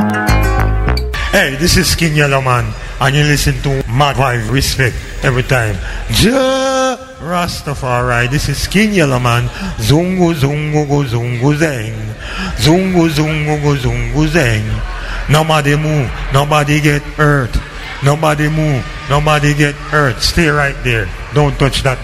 Hey, this is Skin Yellow Man, and you listen to Mad Vibe Respect every time. Ja Rastafari, this is Skin Yellow Man. Zungu zungu go zungu zeng. Zungu zungu go zungu zeng. Nobody move, nobody get hurt. Nobody move, nobody get hurt. Stay right there. Don't touch that